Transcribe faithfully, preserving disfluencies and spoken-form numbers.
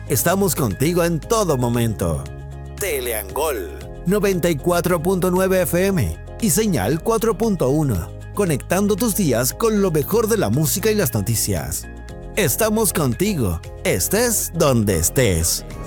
Estamos contigo en todo momento. Teleangol noventa y cuatro punto nueve F M y señal cuatro punto uno, conectando tus días con lo mejor de la música y las noticias. Estamos contigo, estés donde estés.